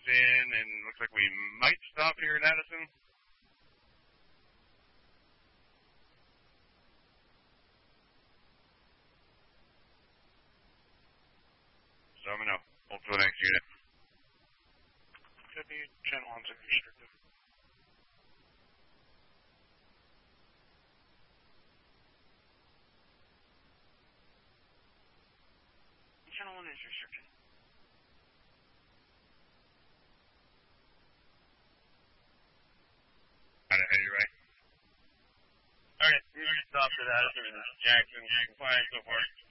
in, and looks like we might stop here in Addison. So I'm going to hold for the next unit. Could be channel 1's restricted. Channel 1 is restricted. Are you right? Alright, we're going to stop for that. Jackson, flying so far.